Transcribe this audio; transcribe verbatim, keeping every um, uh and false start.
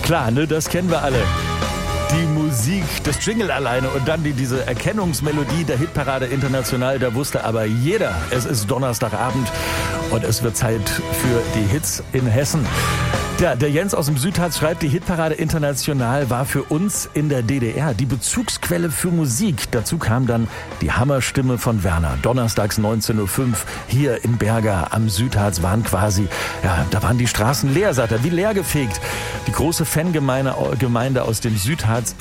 Klar, ne, das kennen wir alle. Die Musik, das Jingle alleine und dann die, diese Erkennungsmelodie der Hitparade International, da wusste aber jeder, es ist Donnerstagabend und es wird Zeit für die Hits in Hessen. Ja, der Jens aus dem Südharz schreibt, die Hitparade International war für uns in der D D R die Bezugsquelle für Musik. Dazu kam dann die Hammerstimme von Werner. Donnerstags neunzehn Uhr fünf hier in Berga am Südharz waren quasi, ja, da waren die Straßen leer, sagt er, wie leer gefegt. Die große Fangemeinde Gemeinde aus dem Südharz